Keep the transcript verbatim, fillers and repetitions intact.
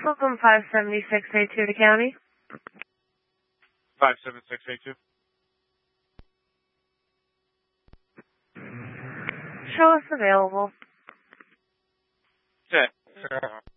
Welcome five seven six eight two to county. five seven six eight two. Show us available. Set.